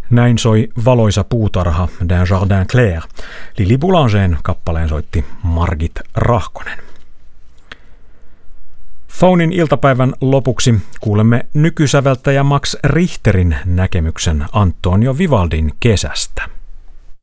Näin soi Valoisa puutarha d'un jardin clair. Lili Boulangern kappaleen soitti Margit Rahkonen. Faunin iltapäivän lopuksi kuulemme nykysäveltäjä Max Richterin näkemyksen Antonio Vivaldin kesästä.